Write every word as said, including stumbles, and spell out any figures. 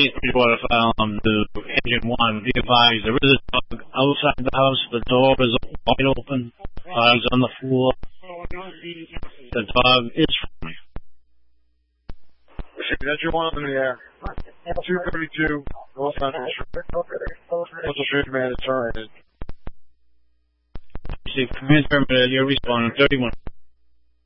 East Bridgewater Fire Alarm to Engine one. Be advised, there is a dog outside the house. The door is wide open. Dog's on the floor. The dog is from me. Engine one in the air. two thirty-two, North Central Street. Central Street Command is terminated. See, command terminated. You're responding. thirty-one.